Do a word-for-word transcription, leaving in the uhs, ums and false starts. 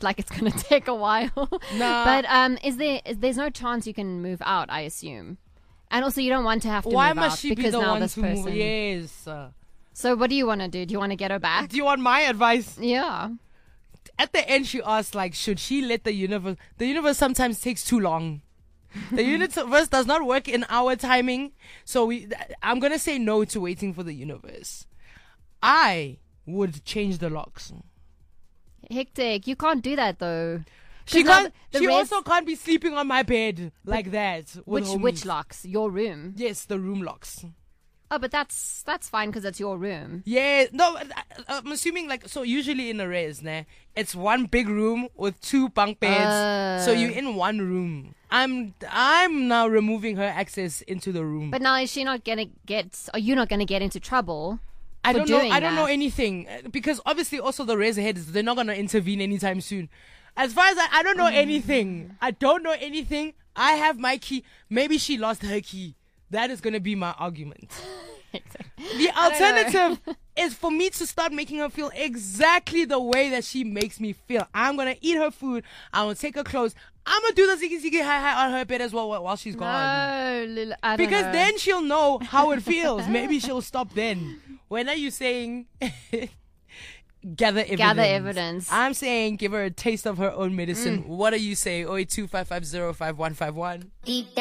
like it's going to take a while. Nah. But um, is there? Is, there's no chance you can move out, I assume. And also, you don't want to have to Why move must out she be because the now one this to person. move? Yes. Uh, So what do you want to do? Do you want to get her back? Do you want my advice? Yeah. At the end, she asked, like, should she let the universe... The universe sometimes takes too long. The universe does not work in our timing. So we, I'm going to say no to waiting for the universe. I would change the locks. Hectic. You can't do that, though. She 'Cause now can't. the She rest- also can't be sleeping on my bed like that. with Which homies. which locks? Your room. Yes, the room locks. Oh, but that's that's fine because it's your room. Yeah, no, I- I'm assuming like so. Usually in a res, nah, it's one big room with two bunk beds. So Uh. you're in one room. I'm I'm now removing her access into the room. But now is she not gonna get? Are you not gonna get into trouble? I for don't know. doing I don't know that? anything uh, because obviously also the res heads they're not gonna intervene anytime soon. As far as I, I don't know anything. I don't know anything. I have my key. Maybe she lost her key. That is gonna be my argument. The alternative is for me to start making her feel exactly the way that she makes me feel. I'm gonna eat her food. I'm gonna take her clothes. I'm gonna do the ziggy ziggy hi hi on her bed as well while while she's gone. No, Lil- I don't Because know. then she'll know how it feels. Maybe she'll stop then. When are you saying gather evidence? Gather evidence. I'm saying give her a taste of her own medicine. What are you saying? oh eight two five five zero five one five one.